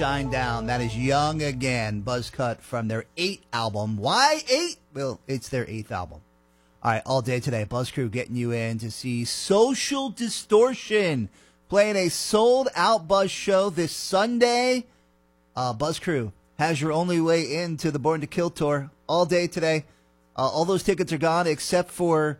Shine Down. That is Young Again, Buzzcut from their 8th album. Why 8? Well, it's their 8th album. All right, all day today, Buzz Crew getting you in to see Social Distortion playing a sold-out Buzz show this Sunday. Buzz Crew has your only way into the Born to Kill tour all day today. All those tickets are gone except for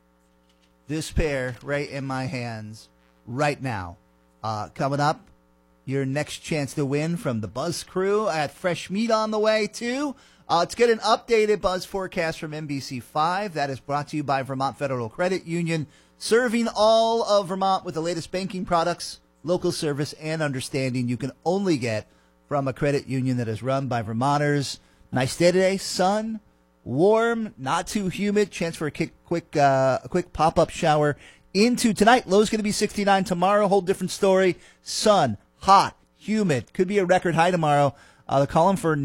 this pair right in my hands right now. Coming up, your next chance to win from the Buzz Crew at Fresh Meat on the way, too. Let's get an updated Buzz forecast from NBC5. That is brought to you by Vermont Federal Credit Union, serving all of Vermont with the latest banking products, local service, and understanding you can only get from a credit union that is run by Vermonters. Nice day today, sun, warm, not too humid. Chance for a quick pop-up shower into tonight. Low's going to be 69 tomorrow. Whole different story. Sun, hot, humid. Could be a record high tomorrow. They're calling for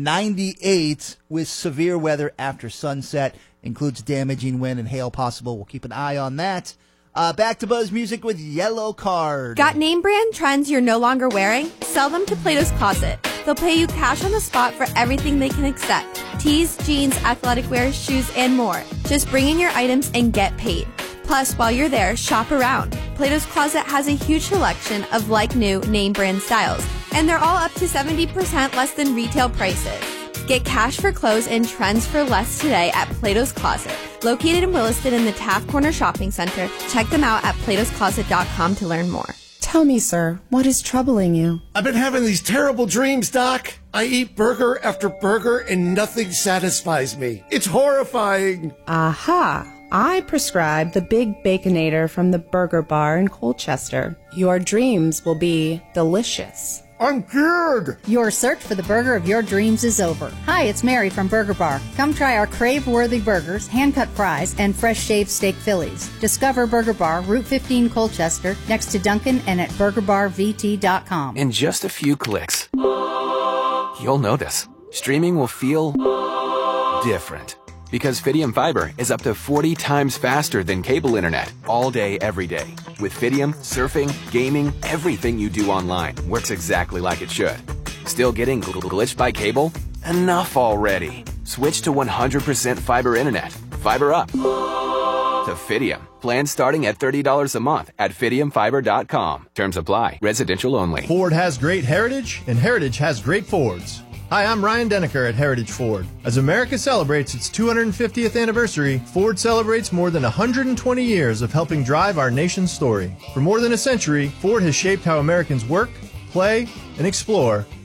98 with severe weather after sunset. Includes damaging wind and hail possible. We'll keep an eye on that. Back to Buzz Music with Yellow Card. Got name brand trends you're no longer wearing? Sell them to Plato's Closet. They'll pay you cash on the spot for everything they can accept. Tees, jeans, athletic wear, shoes, and more. Just bring in your items and get paid. Plus, while you're there, shop around. Plato's Closet has a huge selection of like-new name brand styles, and they're all up to 70% less than retail prices. Get cash for clothes and trends for less today at Plato's Closet. Located in Williston in the Taft Corner Shopping Center. Check them out at platoscloset.com to learn more. Tell me, sir, what is troubling you? I've been having these terrible dreams, Doc. I eat burger after burger and nothing satisfies me. It's horrifying. Aha. I prescribe the Big Baconator from the Burger Bar in Colchester. Your dreams will be delicious. I'm cured. Your search for the burger of your dreams is over. Hi, it's Mary from Burger Bar. Come try our crave-worthy burgers, hand-cut fries, and fresh-shaved steak Phillies. Discover Burger Bar, Route 15 Colchester, next to Dunkin' and at burgerbarvt.com. In just a few clicks, you'll know this. Streaming will feel different. Because Fidium Fiber is up to 40 times faster than cable internet all day, every day. With Fidium, surfing, gaming, everything you do online works exactly like it should. Still getting glitched by cable? Enough already. Switch to 100% fiber internet. Fiber up to Fidium. Plans starting at $30 a month at FidiumFiber.com. Terms apply. Residential only. Ford has great heritage, and heritage has great Fords. Hi, I'm Ryan Denneker at Heritage Ford. As America celebrates its 250th anniversary, Ford celebrates more than 120 years of helping drive our nation's story. For more than a century, Ford has shaped how Americans work, play, and explore,